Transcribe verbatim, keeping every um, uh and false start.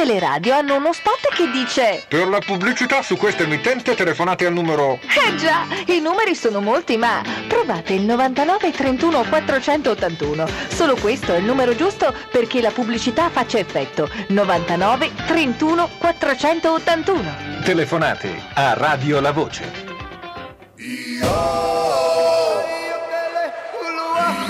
tutte le radio hanno uno spot che dice: per la pubblicità su questa emittente telefonate al numero... Eh già, i numeri sono molti, ma provate il novantanove trentuno quattrocentottantuno. Solo questo è il numero giusto perché la pubblicità faccia effetto. novantanove trentuno quattrocentottantuno. Telefonate a Radio La Voce. Io